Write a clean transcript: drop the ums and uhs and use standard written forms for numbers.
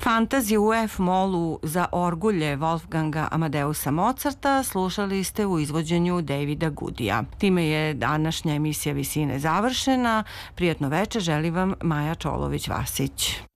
Fantaziju u F-molu za orgulje Wolfganga Amadeusa Mozarta slušali ste u izvođenju Davida Goodija. Time je današnja emisija Visine završena. Prijatno veče želi vam Maja Čolović-Vasić.